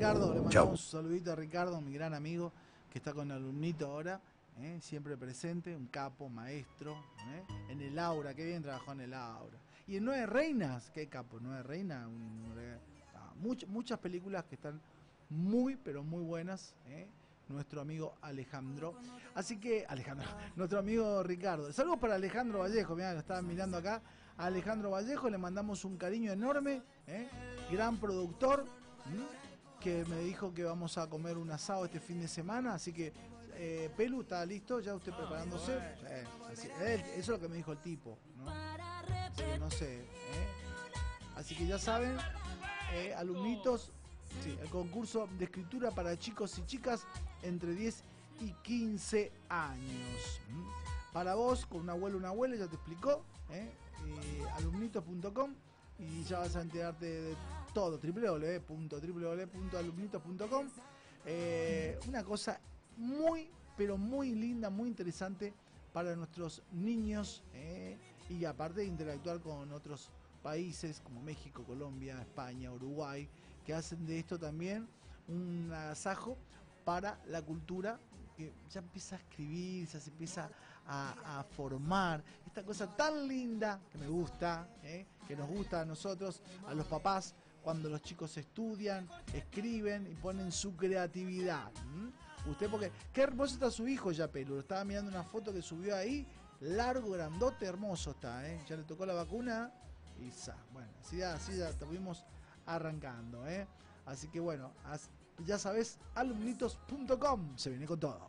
Ricardo, le Chau. mandamos un saludito a Ricardo, mi gran amigo, que está con alumnito ahora, siempre presente, un capo, maestro, en el Aura, qué bien trabajó en el Aura. Y en Nueve Reinas, qué capo, Nueve Reinas, muchas películas que están muy, pero muy buenas, nuestro amigo Alejandro. Así que, nuestro amigo Ricardo. Saludos para Alejandro Vallejo, mirá, lo estaban mirando acá. A Alejandro Vallejo le mandamos un cariño enorme, gran productor, que me dijo que vamos a comer un asado este fin de semana, así que Pelu, ¿está listo? ¿Ya usted preparándose? Eso es lo que me dijo el tipo, ¿no? Así que no sé, así que ya saben, alumnitos, sí, el concurso de escritura para chicos y chicas entre 10 y 15 años. Para vos, con un abuelo o una abuela, ya te explicó, alumnitos.com, y ya vas a enterarte de todo, www.alumnitos.com. Una cosa muy, pero muy linda, muy interesante para nuestros niños, y aparte de interactuar con otros países como México, Colombia, España, Uruguay, que hacen de esto también un agasajo para la cultura, que ya empieza a escribir, ya se empieza a formar esta cosa tan linda que me gusta, que nos gusta a nosotros, a los papás, cuando los chicos estudian, escriben y ponen su creatividad. Usted, porque qué hermoso está su hijo ya, Pelu. Estaba mirando una foto que subió ahí, largo, grandote, hermoso está, ya le tocó la vacuna y bueno, así ya estuvimos arrancando, así que bueno, ya sabes, alumnitos.com se viene con todo.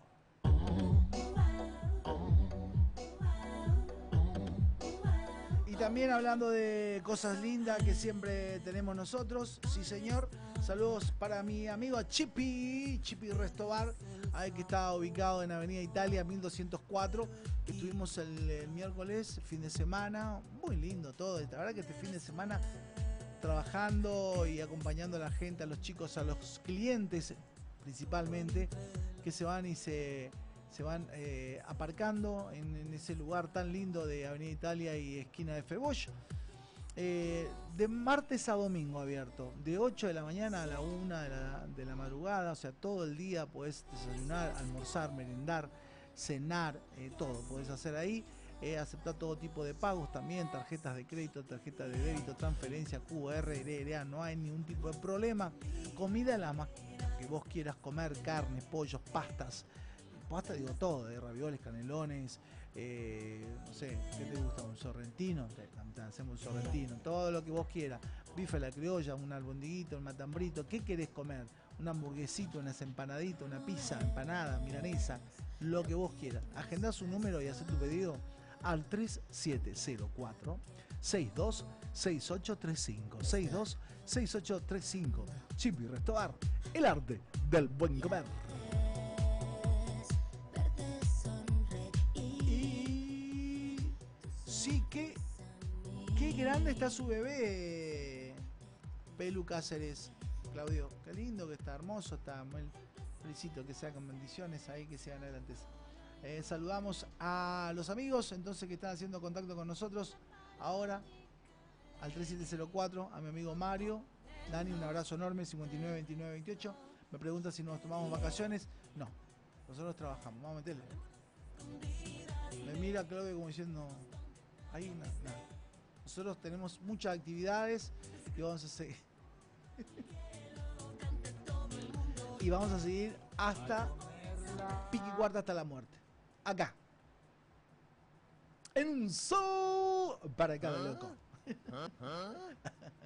Y también hablando de cosas lindas que siempre tenemos nosotros, sí señor, saludos para mi amigo Chipi Restobar, ahí que está ubicado en Avenida Italia 1204, que estuvimos el miércoles, fin de semana, muy lindo todo, la verdad que este fin de semana trabajando y acompañando a la gente, a los chicos, a los clientes principalmente, que se van y se van aparcando en ese lugar tan lindo de Avenida Italia y esquina de Febosch. De martes a domingo abierto, de 8 de la mañana a la 1 de la madrugada, o sea, todo el día podés desayunar, almorzar, merendar, cenar, todo podés hacer ahí. Aceptar todo tipo de pagos también, tarjetas de crédito, tarjetas de débito, transferencia, QR, RRA, no hay ningún tipo de problema. Comida la más que vos quieras comer, carne, pollos, pastas, digo todo, ravioles, canelones, no sé, ¿qué te gusta? ¿Un sorrentino? Te hacemos un sorrentino, todo lo que vos quieras. Bife a la criolla, un albondiguito, un matambrito, ¿qué querés comer? Un hamburguesito, unas empanaditas, una pizza, empanada, milanesa, lo que vos quieras. Agendá su número y hacé tu pedido al 3704 626835 626835. Chipi Restobar, el arte del buen comer. Y sí, qué grande está su bebé, Pelu Cáceres, Claudio, qué lindo que está, hermoso está, felicito, que sea con bendiciones ahí, que sean adelante. Saludamos a los amigos entonces que están haciendo contacto con nosotros ahora al 3704, a mi amigo Mario. Dani, un abrazo enorme, 59 29 28. Me pregunta si nos tomamos vacaciones. No, nosotros trabajamos, vamos a meterle. Me mira Claudio como diciendo, hay una. Nosotros tenemos muchas actividades y vamos a seguir. Y vamos a seguir hasta piqui cuarta, hasta la muerte. Acá. En un show para cada loco.